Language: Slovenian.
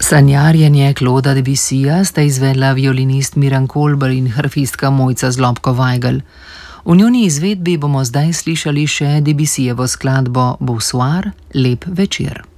Sanjarjenje Clauda Debussija sta izvedla violinist Miran Kolber in harfistka Mojca Zlobko-Vajgl. V njuni izvedbi bomo zdaj slišali še Debussyjevo skladbo Bonsoir, lep večer.